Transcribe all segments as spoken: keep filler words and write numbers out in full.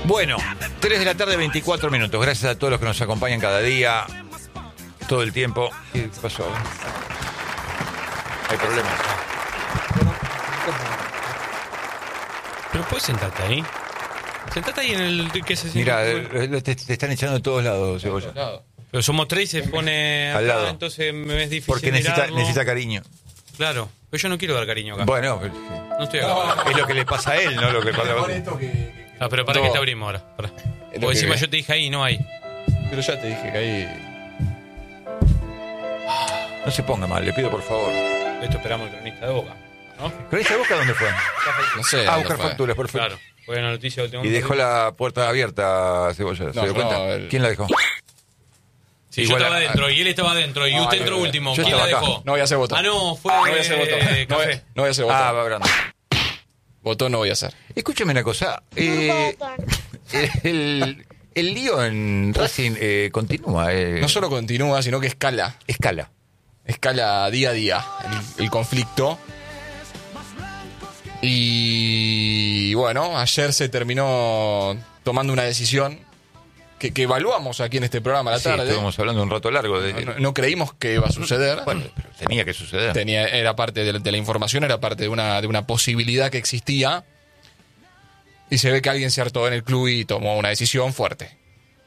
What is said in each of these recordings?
Bueno, tres de la tarde, veinticuatro minutos. Gracias a todos los que nos acompañan cada día, todo el tiempo. ¿Qué pasó? Hay problemas. Pero puedes sentarte ahí. Sentate ahí en el... ¿qué se Mira, te, te están echando de todos lados, Cebolla. Pero somos tres y se pone al acá, lado. Entonces me es difícil. Porque necesita, mirarlo. necesita cariño. Claro, pero yo no quiero dar cariño acá. Bueno, No estoy acá. es lo que le pasa a él, no lo que pasa a vos. Ah, pero para No. que te abrimos ahora. Para. Es lo Porque encima que- yo te dije ahí, no hay. Pero ya te dije que ahí... No se ponga mal, le pido por favor. Esto esperamos el cronista de Boca, ¿no? ¿Cronista de Boca dónde fue? No sé. Ah, a dónde buscar fue. facturas, perfecto. Claro. Fue la noticia del último Y dejó momento. la puerta abierta, Cebolla. ¿Se No, dio no, cuenta? el- ¿Quién la dejó? Sí, Igual yo estaba a- adentro y él estaba adentro y No, usted no, entró no, último. yo ¿Quién la estaba acá. dejó? No voy a hacer voto. Ah, no, fue No voy a hacer voto. eh, No voy, café. no voy a hacer voto. Ah, va grande. Voto no voy a hacer. Escúchame una cosa. Eh, el, el lío en Racing eh, continúa. Eh, No solo continúa, sino que escala. escala. Escala día a día el, el conflicto. Y bueno, ayer se terminó tomando una decisión que, que evaluamos aquí en este programa a la Sí, tarde. estuvimos hablando un rato largo de. No, no creímos que iba a suceder. Bueno, pero tenía que suceder. Tenía, era parte de la, de la información, era parte de una, de una posibilidad que existía. Y se ve que alguien se hartó en el club y tomó una decisión fuerte.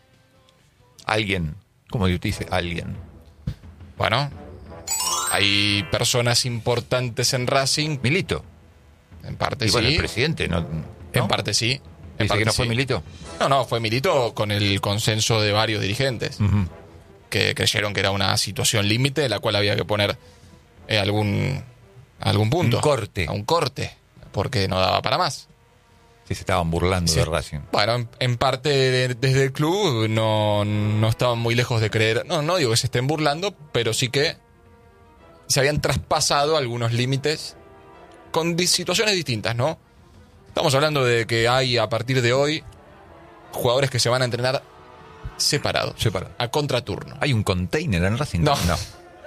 Alguien. ¿Cómo usted dice? Alguien. Bueno, hay personas importantes en Racing. Milito. En parte Igual sí. el presidente, ¿no? En ¿no? parte sí. En ¿Dice parte que no fue sí. Milito? No, no, fue Milito con el consenso de varios dirigentes Ujú. que creyeron que era una situación límite de la cual había que poner eh, algún, algún punto. Un corte. A un corte, porque no daba para más. Sí, se estaban burlando Sí. de Racing. Bueno, en, en parte de- desde el club no, no estaban muy lejos de creer. No, no digo que se estén burlando, pero sí que se habían traspasado algunos límites con di- situaciones distintas, ¿no? Estamos hablando de que hay a partir de hoy jugadores que se van a entrenar separados, Separado. a contraturno. ¿Hay un container en Racing? No. No.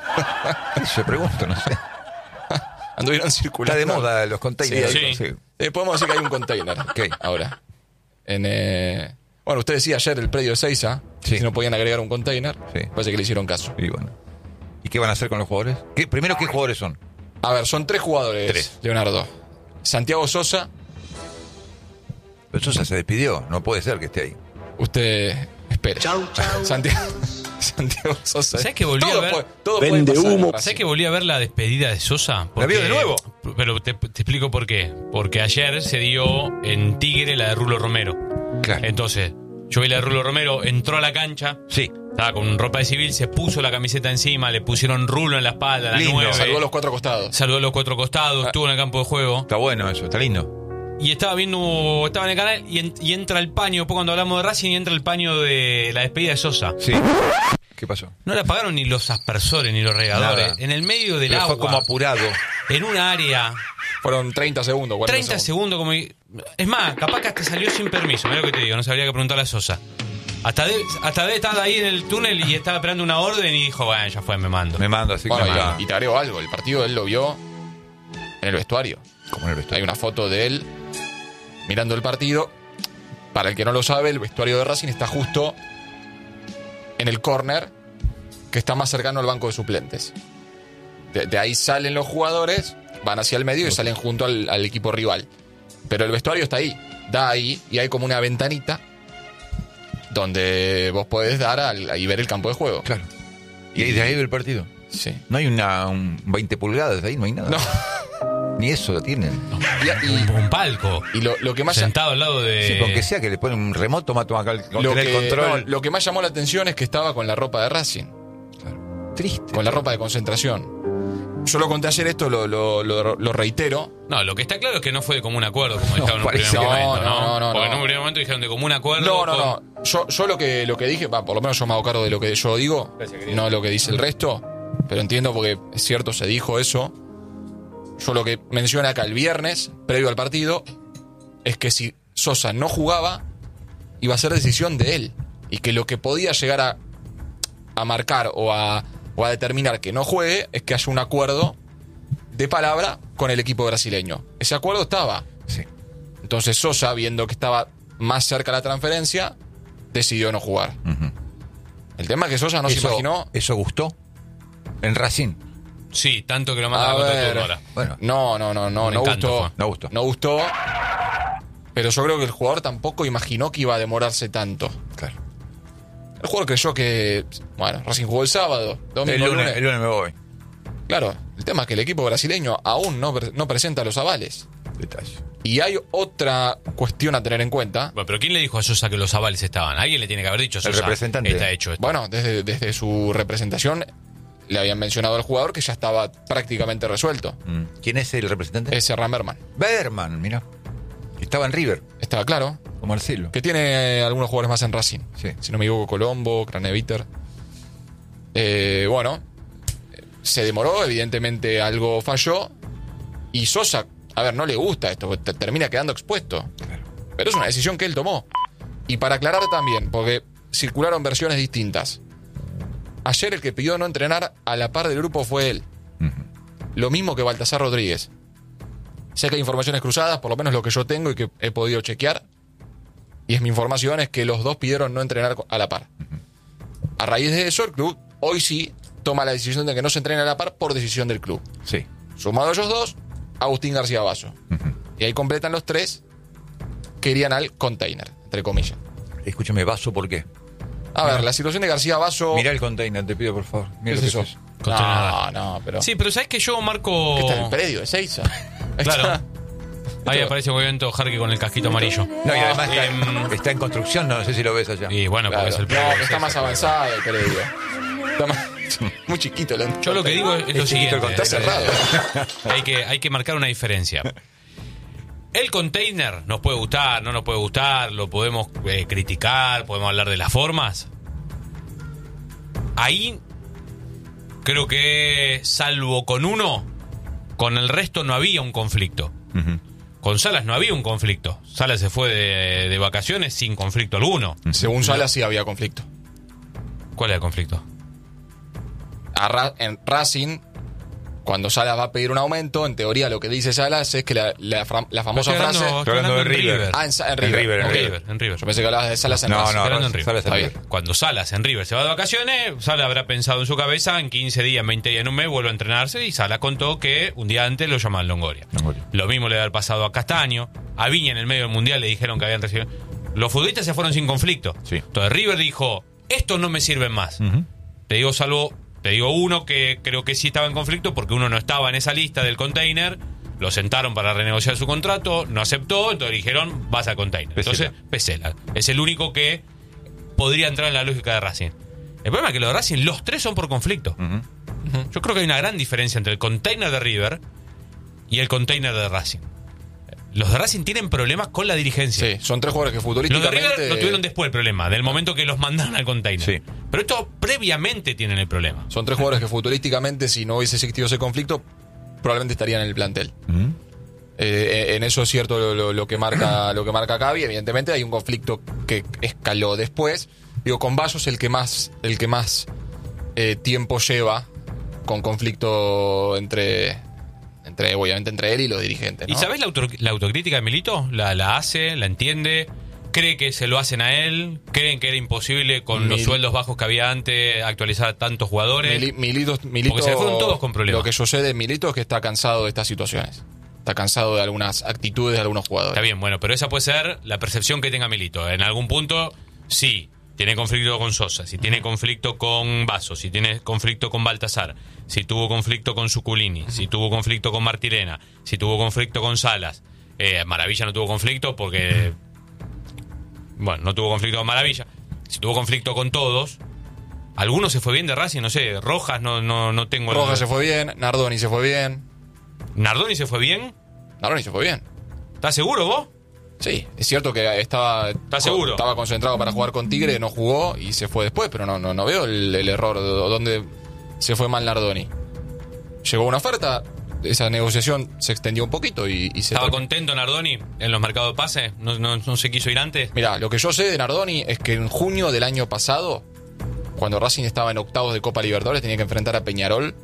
Yo pregunto, no sé. Anduvieron Está circulando. de moda los containers. Sí, Sí. Eh, podemos decir que hay un container. Ok. Ahora. En, eh, bueno, usted decía ayer el predio de Seiza, Sí. si no podían agregar un container. Sí. Parece que le hicieron caso. Y bueno. ¿Y qué van a hacer con los jugadores? ¿Qué- primero, ¿qué jugadores son? A ver, son tres jugadores, Tres. Leonardo. Santiago Sosa, Pero Sosa se despidió. No puede ser que esté ahí. usted espere. Chau, chau. Santiago, Santiago Sosa. ¿Sabes que volví todo a ver? puede- todo Vende puede pasar en humo. Racing. ¿Sabes que volví a ver la despedida de Sosa? ¿La vio de nuevo? Pero te, te explico por qué. Porque ayer se dio en Tigre la de Rulo Romero. Claro. Entonces, yo vi la de Rulo Romero, entró a la cancha, Sí. estaba con ropa de civil, se puso la camiseta encima, le pusieron Rulo en la espalda, la Lindo. nueve. Salvó a los cuatro costados. Saludó a los cuatro costados, Ah. estuvo en el campo de juego. Está bueno eso, está lindo. Y estaba viendo, estaba en el canal y, en- y entra el paño, después cuando hablamos de Racing, y entra el paño de la despedida de Sosa. Sí. ¿Qué pasó? No le apagaron ni los aspersores ni los regadores. Nada. En el medio del Pero agua, fue como apurado. en un área, Fueron treinta segundos. cuarenta treinta segundos como... Es más, capaz que hasta salió sin permiso, mira lo que te digo, no sabría que preguntarle a Sosa. Hasta de, hasta de estar ahí en el túnel y estaba esperando una orden y dijo, bueno, ya fue, me mando. Me mando así Bueno, como, y, y te agrego algo. El partido él lo vio en el vestuario. como en el vestuario. Hay una foto de él mirando el partido. Para el que no lo sabe, el vestuario de Racing está justo en el córner que está más cercano al banco de suplentes. De, de ahí salen los jugadores, van hacia el medio y salen junto al, al equipo rival. Pero el vestuario está ahí, da ahí, y hay como una ventanita donde vos podés dar al, y ver el campo de juego. Claro. ¿Y ahí de ahí ve el partido? Sí. No hay una un veinte pulgadas ahí, no hay nada. No. Ni eso tienen. Y, Un, y- un palco. y lo, lo que más... Sentado al lado de... Sí, aunque sea que le ponen un remoto, mato acá el, Lo tener que, el control. no, lo que más llamó la atención es que estaba con la ropa de Racing, Triste. con la ropa de concentración. Yo lo conté ayer, esto lo, lo, lo, lo reitero. No, lo que está claro es que no fue de común acuerdo, como dijeron en un parece primer que no, momento, ¿no? no, no, Porque en no. un primer momento dijeron de común acuerdo. No, no, con- no. Yo, yo lo que lo que dije, va, por lo menos yo me hago cargo de lo que yo digo, no lo que dice el resto, pero entiendo porque es cierto, se dijo eso. Yo lo que menciona acá el viernes, previo al partido, es que si Sosa no jugaba, iba a ser decisión de él. Y que lo que podía llegar a, a marcar o a, o a determinar que no juegue es que haya un acuerdo de palabra con el equipo brasileño. Ese acuerdo estaba. Sí. Entonces Sosa, viendo que estaba más cerca a la transferencia, decidió no jugar. Uh-huh. El tema es que Sosa no eso, se imaginó... ¿Eso gustó? ¿En Racing? Sí, tanto que lo manda A a contra ver, turno ahora. Bueno, No, no, no, no, Un no encanto gustó. fue. no gustó. No gustó. Pero yo creo que el jugador tampoco imaginó que iba a demorarse tanto. claro. El jugador creyó que... Bueno, Racing jugó el sábado. Domingo, El lunes, lunes. el lunes me voy. Claro, el tema es que el equipo brasileño aún no, pre- no presenta los avales. Detalle. Y hay otra cuestión a tener en cuenta. Bueno, pero ¿quién le dijo a Sosa que los avales estaban? Alguien le tiene que haber dicho a El Sosa. representante. Está hecho esto. Bueno, desde, desde su representación le habían mencionado al jugador que ya estaba prácticamente resuelto. Mm. ¿Quién es el representante? Ese Ramberman. Berman, mira. Estaba en River, Estaba claro con Marcelo. que tiene eh, algunos jugadores más en Racing. Sí. Si no me equivoco, Colombo, Craneviter. Eh, bueno, se demoró, evidentemente algo falló. Y Sosa, a ver, no le gusta esto, porque te- termina quedando expuesto. Claro. Pero es una decisión que él tomó. Y para aclarar también, porque circularon versiones distintas. Ayer el que pidió no entrenar a la par del grupo fue él. Uh-huh. Lo mismo que Baltasar Rodríguez. Sé que hay informaciones cruzadas, por lo menos lo que yo tengo y que he podido chequear. Y es mi información, es que los dos pidieron no entrenar a la par. A raíz de eso, el club hoy sí toma la decisión de que no se entrene a la par por decisión del club. Sí. Sumado a ellos dos, Agustín García Basso. Uh-huh. Y ahí completan los tres que irían al container, entre comillas. Escúchame, Vaso, ¿por qué? A ver, la situación de García Basso... Mirá el container, te pido, por favor. ¿Qué Mira es lo que eso? es eso. No, Container. no, pero... Sí, pero ¿sabes que yo marco...? ¿Qué está en el predio de Seiza? Claro. Ahí Esto- aparece un movimiento Jarque con el casquito amarillo. No, y además está, Em, está en construcción, no sé si lo ves allá. Y bueno, Claro. porque es el No, predio. pero está más avanzado el predio. Está más... Muy chiquito. el- Yo lo que digo es lo Es chiquito el siguiente. Está cerrado. Hay que, hay que marcar una diferencia. El container nos puede gustar, no nos puede gustar, lo podemos eh, criticar, podemos hablar de las formas. Ahí creo que salvo con uno, con el resto no había un conflicto. Uh-huh. Con Salas no había un conflicto. Salas se fue de, de vacaciones sin conflicto alguno. Según Salas sí había conflicto. ¿Cuál era el conflicto? A Ra- en Racing, cuando Salas va a pedir un aumento, en teoría lo que dice Salas es que la, la, fra- la famosa Estoy hablando- frase... estoy hablando de en River. River. Ah, en, Sa- en En River. River, en Ok. River, en River. Yo pensé que hablabas de Salas en No, Racing. no, Hablando en no, River. Salas en Está River. bien. Cuando Salas en River se va de vacaciones, Salas habrá pensado en su cabeza, en quince días, veinte días, en un mes, vuelve a entrenarse, y Salas contó que un día antes lo llamaban Longoria. Longoria. Lo mismo le había pasado a Castaño, a Viña en el medio del Mundial le dijeron que habían recibido... Los futbolistas se fueron sin conflicto. Sí. Entonces River dijo, estos no me sirven más. Uh-huh. Te digo salvo, te digo uno que creo que sí estaba en conflicto porque uno no estaba en esa lista del container, lo sentaron para renegociar su contrato, no aceptó, entonces dijeron, vas al container. Pesela. Entonces, Pesela. Es el único que podría entrar en la lógica de Racing. El problema es que los de Racing, los tres son por conflicto. Uh-huh. Yo creo que hay una gran diferencia entre el container de River y el container de Racing. Los de Racing tienen problemas con la dirigencia. Sí, son tres jugadores que Los de futbolísticamente... River lo tuvieron después el problema, del momento que los mandaron al container. Sí. Pero estos previamente tienen el problema. Son tres jugadores que futbolísticamente, si no hubiese existido ese conflicto, probablemente estarían en el plantel. Uh-huh. Eh, en eso es cierto lo, lo- lo que marca lo que marca Cavi. Evidentemente hay un conflicto que escaló después. Digo, con Basso es el que más el que más eh, tiempo lleva con conflicto entre entre obviamente entre él y los dirigentes, ¿no? ¿Y sabés la, auto- la autocrítica de Milito? La, la hace, la entiende, cree que se lo hacen a él, creen que era imposible con los Mil- sueldos bajos que había antes actualizar a tantos jugadores. Mili- Milito, Milito- Porque se fueron todos con problemas. Lo que yo sé de Milito es que está cansado de estas situaciones. Está cansado de algunas actitudes de algunos jugadores. Está bien, bueno, pero esa puede ser la percepción que tenga Milito. En algún punto, sí, tiene conflicto con Sosa, si tiene conflicto con Basso, si tiene conflicto con Baltasar, si tuvo conflicto con Suculini, si tuvo conflicto con Martirena, si tuvo conflicto con Salas. Eh, Maravilla no tuvo conflicto porque... Bueno, no tuvo conflicto con Maravilla. Si tuvo conflicto con todos... Algunos se fue bien de Racing, no sé, Rojas no, no, no tengo... el- Rojas se fue bien, Nardoni se fue bien. ¿Nardoni se fue bien? Nardoni se fue bien. ¿Estás seguro vos? Sí, es cierto que estaba ¿Estás seguro? estaba concentrado para jugar con Tigre, no jugó y se fue después, pero no no, no veo el, el error de dónde se fue mal Nardoni. Llegó una oferta, esa negociación se extendió un poquito y, y se ¿Estaba terminó. contento Nardoni en los mercados de pases? ¿No, no, no se quiso ir antes? Mirá, lo que yo sé de Nardoni es que en junio del año pasado, cuando Racing estaba en octavos de Copa Libertadores, tenía que enfrentar a Peñarol.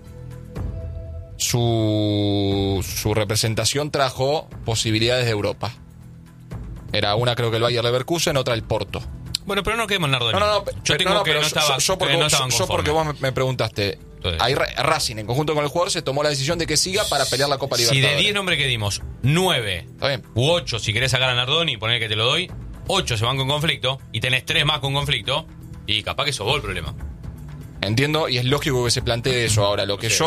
Su, su representación trajo posibilidades de Europa. Era una creo que el Bayer Leverkusen, otra el Porto. Bueno, pero no quedemos en Nardoni. No, no, no. Yo pero, tengo no, no, que pero no yo- estaba, yo, porque, que no vos, estaban yo porque conformes. vos me, me preguntaste. Entonces, Ahí Ra- Racing, en conjunto con el jugador, se tomó la decisión de que siga para pelear la Copa Si Libertadores. de diez nombres que dimos, nueve Está bien. u ocho, si querés sacar a Nardoni y poner que te lo doy, ocho se van con conflicto y tenés tres más con conflicto, y capaz que sos vos el problema. Entiendo, y es lógico que se plantee eso. Ahora, lo que Sí. yo